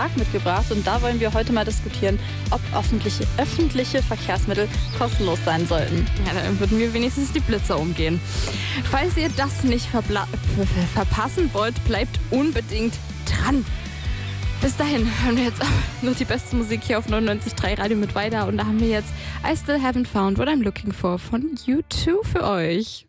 Tag mitgebracht und da wollen wir heute mal diskutieren, ob öffentliche Verkehrsmittel kostenlos sein sollten. Ja, dann würden wir wenigstens die Blitzer umgehen. Falls ihr das nicht verpassen wollt, bleibt unbedingt dran. Bis dahin hören wir jetzt nur die beste Musik hier auf 99.3 Radio mit weiter und da haben wir jetzt I Still Haven't Found What I'm Looking For von U2 für euch.